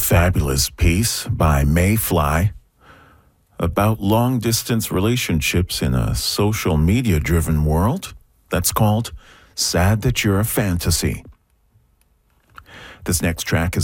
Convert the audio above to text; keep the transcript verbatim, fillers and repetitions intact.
fabulous piece by Mayfly about long-distance relationships in a social media-driven world that's called Sad That You're a Fantasy. This next track is